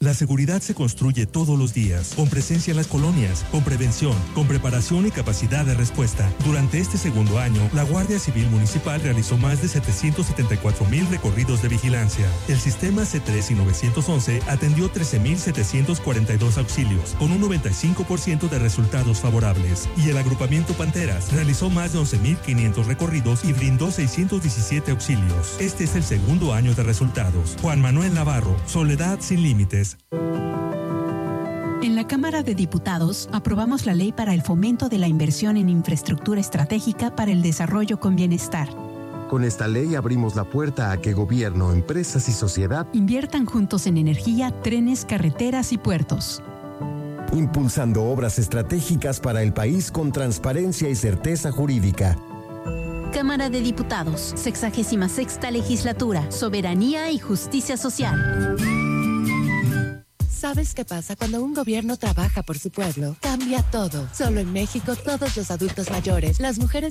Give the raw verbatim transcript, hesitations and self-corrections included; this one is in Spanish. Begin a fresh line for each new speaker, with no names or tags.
La seguridad se construye todos los días, con presencia en las colonias, con prevención, con preparación y capacidad de respuesta. Durante este segundo año, la Guardia Civil Municipal realizó más de setecientos setenta y cuatro mil recorridos de vigilancia. El sistema C tres y nueve once atendió trece mil setecientos cuarenta y dos auxilios, con un noventa y cinco por ciento de resultados favorables. Y el agrupamiento Panteras realizó más de once mil quinientos recorridos y brindó seiscientos diecisiete auxilios. Este es el segundo año de resultados. Juan Manuel Navarro, Soledad sin límites.
En la Cámara de Diputados aprobamos la ley para el fomento de la inversión en infraestructura estratégica para el desarrollo con bienestar.
Con esta ley abrimos la puerta a que gobierno, empresas y sociedad
inviertan juntos en energía, trenes, carreteras y puertos.
Impulsando obras estratégicas para el país con transparencia y certeza jurídica.
Cámara de Diputados, sexagésima sexta legislatura, soberanía y justicia social.
¿Sabes qué pasa cuando un gobierno trabaja por su pueblo? Cambia todo. Solo en México, todos los adultos mayores, las mujeres